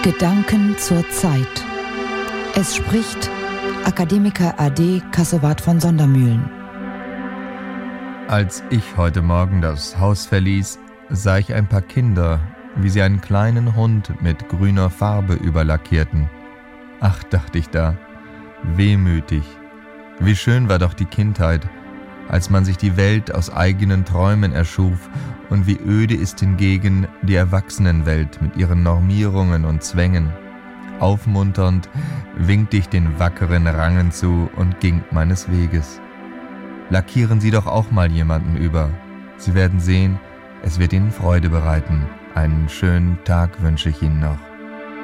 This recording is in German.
Gedanken zur Zeit. Es spricht Akademiker AD Kassowat von Sondermühlen. Als ich heute Morgen das Haus verließ, sah ich ein paar Kinder, wie sie einen kleinen Hund mit grüner Farbe überlackierten. Ach, dachte ich da, wehmütig. Wie schön war doch die Kindheit, als man sich die Welt aus eigenen Träumen erschuf, und wie öde ist hingegen die Erwachsenenwelt mit ihren Normierungen und Zwängen. Aufmunternd winkte ich den wackeren Rangen zu und ging meines Weges. Lackieren Sie doch auch mal jemanden über. Sie werden sehen, es wird Ihnen Freude bereiten. Einen schönen Tag wünsche ich Ihnen noch.